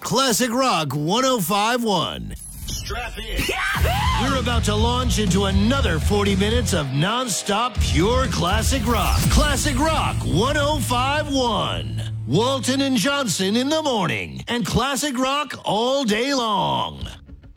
Classic Rock 105.1. Strap in. We're about to launch into another 40 minutes of non-stop pure classic rock. Classic Rock 105.1. Walton and Johnson in the morning and classic rock all day long.